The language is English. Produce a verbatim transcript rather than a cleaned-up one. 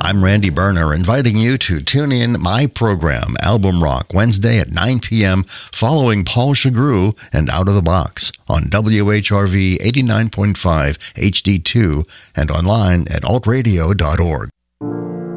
I'm Randy Berner, inviting you to tune in my program, Album Rock, Wednesday at nine p.m., following Paul Chagru and Out of the Box on W H R V eighty-nine point five H D two and online at alt radio dot org.